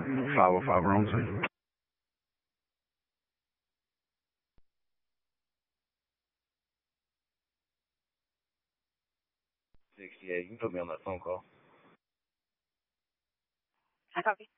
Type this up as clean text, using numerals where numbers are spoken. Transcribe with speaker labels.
Speaker 1: 505 Romsey.
Speaker 2: 68. You can put me on that phone call.
Speaker 3: I copy.